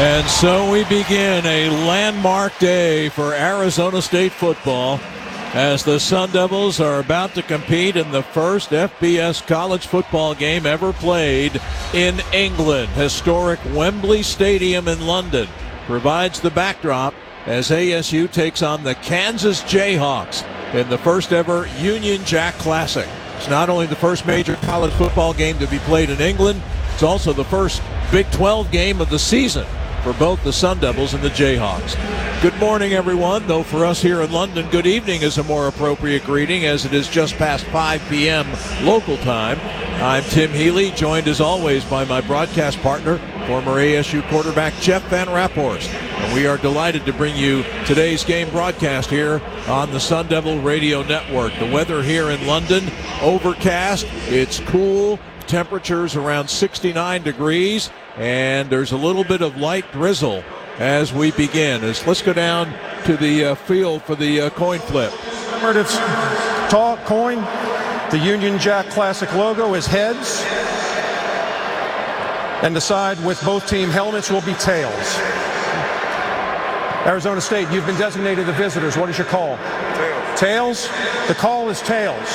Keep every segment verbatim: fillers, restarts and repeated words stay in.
And so we begin a landmark day for Arizona State football as the Sun Devils are about to compete in the first F B S college football game ever played in England. Historic Wembley Stadium in London provides the backdrop as A S U takes on the Kansas Jayhawks in the first ever Union Jack Classic. It's not only the first major college football game to be played in England, it's also the first Big twelve game of the season for both the Sun Devils and the Jayhawks. Good morning, everyone, though for us here in London, good evening is a more appropriate greeting as it is just past five p.m. local time. I'm Tim Healy, joined as always by my broadcast partner, former A S U quarterback Jeff Van Raphorst. And we are delighted to bring you today's game broadcast here on the Sun Devil Radio Network. The weather here in London, overcast, it's cool, temperatures around sixty-nine degrees, and there's a little bit of light drizzle as we begin. As let's go down to the uh, field for the uh, coin flip. Remember, it's tall coin. The Union Jack Classic logo is heads, and the side with both team helmets will be tails. Arizona State, you've been designated the visitors. What is your call? Tails. Tails? The call is tails.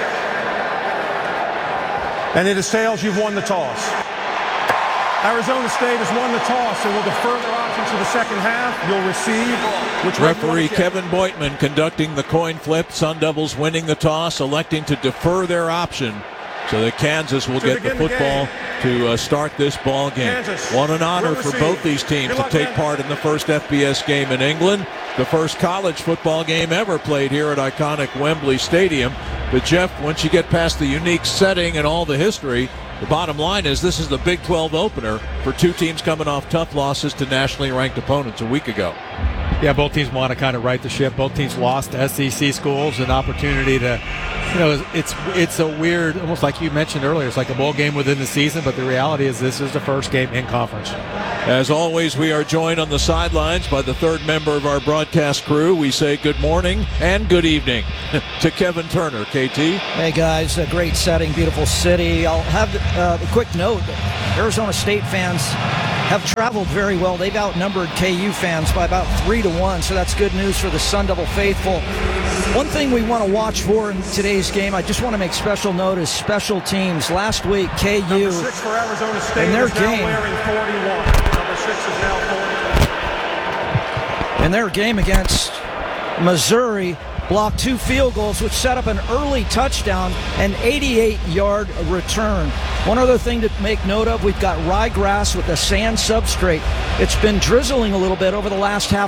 And it is tails. You've won the toss. Arizona State has won the toss and will defer their option to the second half. You'll receive. Which Referee Kevin Boitman conducting the coin flip. Sun Devils winning the toss, electing to defer their option so that Kansas will get the football to uh, start this ball game. What an honor for both these teams to take part in the first F B S game in England, the first college football game ever played here at iconic Wembley Stadium. But Jeff, once you get past the unique setting and all the history, the bottom line is this is the Big twelve opener for two teams coming off tough losses to nationally ranked opponents a week ago. Yeah, both teams want to kind of right the ship. Both teams lost to S E C schools, an opportunity to, you know, it's it's a weird, almost like you mentioned earlier, it's like a bowl game within the season, but the reality is this is the first game in conference. As always, we are joined on the sidelines by the third member of our broadcast crew. We say good morning and good evening to Kevin Turner. K T. Hey, guys, a great setting, beautiful city. I'll have uh, a quick note. Arizona State fans have traveled very well. They've outnumbered K U fans by about three to one, so that's good news for the Sun Devil faithful. One thing we want to watch for in today's game, I just want to make special note, is special teams. Last week, K U, Number six for Arizona State, in their is game, now wearing forty-one. Number six is now forty-one. in their game against Missouri, blocked two field goals, which set up an early touchdown, an eighty-eight yard return. One other thing to make note of, we've got ryegrass with a sand substrate. It's been drizzling a little bit over the last half